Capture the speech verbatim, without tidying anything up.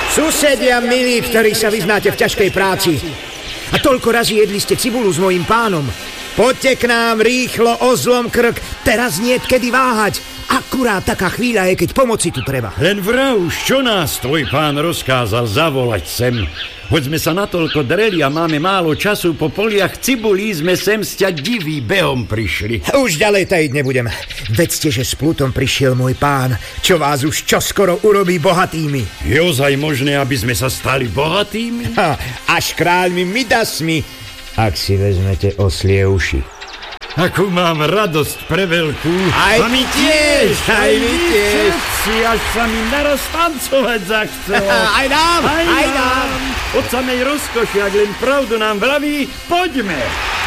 Susedia milí, ktorí sa vyznáte v ťažkej práci. A toľko razy jedli ste cibulu s mojím pánom. Poďte k nám rýchlo, o zlom krk. Teraz niet kedy váhať. Akurát taká chvíľa je, keď pomoci tu treba. Len vraj už, čo nás tvoj pán rozkázal zavolať sem. Hoď sme sa natoľko dreli a máme málo času, po poliach cibulí sme sem z ťa diví behom prišli. Už ďalej tajiť nebudem. Vedzte, že s Plutom prišiel môj pán, čo vás už čoskoro urobí bohatými. Je ozaj možné, aby sme sa stali bohatými? Ha, až kráľmi Midasmi, ak si vezmete oslie uši. Akú mám radosť pre veľkú. Aj my tiež, aj my tiež. Všetci, až sa mi naraz tancovať zachcelo. Aj nám, aj, aj nám. nám. Od samej rozkoši, ak len pravdu nám vraví, poďme.